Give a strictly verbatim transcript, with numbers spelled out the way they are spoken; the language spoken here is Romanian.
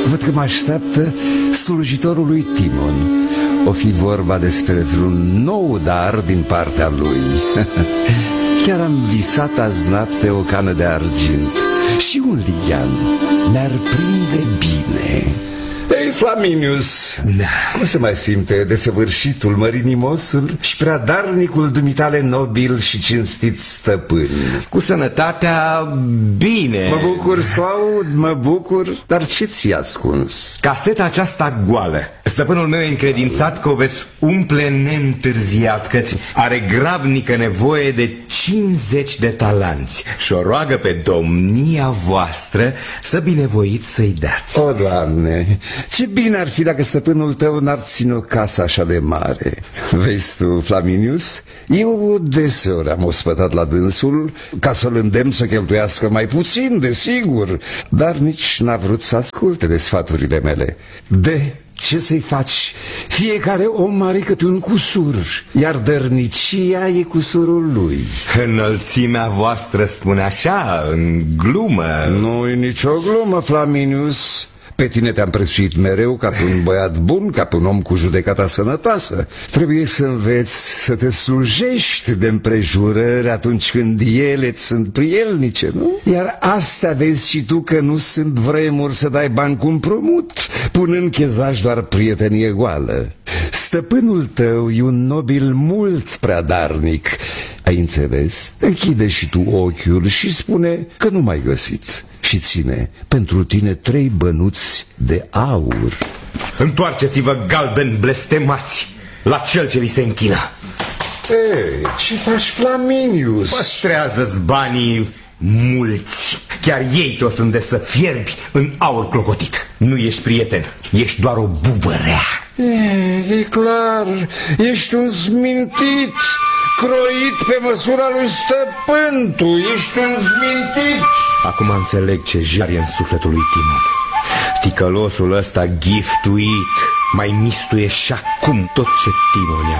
Văd că mă așteaptă slujitorul lui Timon. O fi vorba despre vreun nou dar din partea lui. Chiar am visat azi noapte o cană de argint și un lighean. Ne-ar prinde bine. Ei, Flaminius, da. Cum se mai simte desăvârșitul, mărinimosul și prea darnicul dumitale nobil și cinstit stăpân? Cu sănătatea bine. Mă bucur să aud, mă bucur. Dar ce ți-i ascuns? Caseta aceasta goală. Stăpânul meu e încredințat că o veți umple neîntârziat, că-ți are grabnică nevoie de cincizeci de talanți și o roagă pe domnia voastră să binevoiți să-i dați. O, Doamne, ce bine ar fi dacă stăpânul tău n-ar ține o casă așa de mare. Vezi tu, Flaminius, eu deseori am ospătat la dânsul ca să-l îndemn să cheltuiască mai puțin, desigur, dar nici n-a vrut să asculte de sfaturile mele. De ce să-i faci? Fiecare om are câte un cusur, iar dărnicia e cusurul lui. Înălțimea voastră spune așa, în glumă. Nu e nicio glumă, Flaminius. Pe tine te-am prețuit mereu ca pe un băiat bun, ca pe un om cu judecata sănătoasă. Trebuie să înveți să te slujești de împrejurări atunci când ele sunt prielnice, nu? Iar astea vezi și tu că nu sunt vremuri să dai bani cu împrumut, punând în chezaj doar prietenie goală. Stăpânul tău e un nobil mult prea darnic. Ai înțeles? Închide și tu ochiul și spune că nu m-ai găsit. Și ține pentru tine trei bănuți de aur. Întoarceți-vă, galbeni blestemați, la cel ce vi se închină. Ei, ce faci, Flaminius? Păstrează-ți banii mulți. Chiar ei o sunt de să fierbi în aur clocotit. Nu ești prieten, ești doar o bubărea. E, e clar, ești un smintit, croit pe măsura lui stăpân. Tu ești un smintit. Acum înțeleg ce jar e în sufletul lui Timon. Ticălosul ăsta giftuit mai mistuie și acum tot ce Timon